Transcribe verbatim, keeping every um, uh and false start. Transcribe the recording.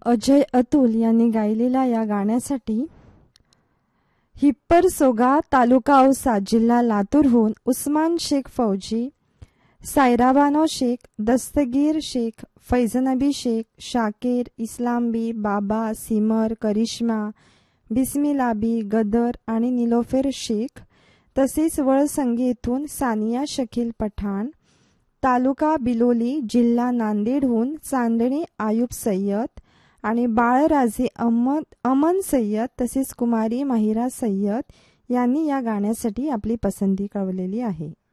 अजय अतुल यांनी गायलेल्या या गाण्यासाठी हिप्पर सोगा, तालुका औसा, जिल्हा लातूरहून उस्मान शेख फौजी, सायराबानो शेख, दस्तगीर शेख, फैजनबी शेख, शाकीर, इस्लामबी, बाबा, सिमर, करिश्मा, बिस्मिलाबी, गदर आणि निलोफर शेख, तसेच वळसंगी येथून सानिया शकील पठाण, तालुका बिलोली, जिल्हा नांदेडहून चांदणी आयुब सय्यद आणि बाळराजे अहमद अमन सय्यद तसेच कुमारी माहिरा सय्यद यांनी या गाण्यासाठी आपली पसंती कळवलेली आहे.